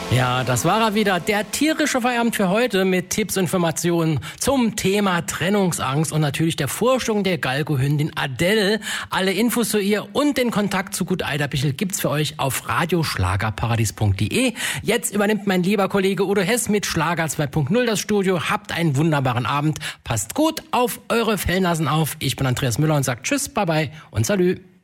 Ja, das war er wieder, der tierische Feierabend für heute mit Tipps und Informationen zum Thema Trennungsangst und natürlich der Vorstellung der Galgo-Hündin Adele. Alle Infos zu ihr und den Kontakt zu Gut Eiderbichel gibt's für euch auf radioschlagerparadies.de. Jetzt übernimmt mein lieber Kollege Udo Hess mit Schlager 2.0 das Studio. Habt einen wunderbaren Abend. Passt gut auf eure Fellnasen auf. Ich bin Andreas Müller und sag Tschüss, Bye-bye und Salü.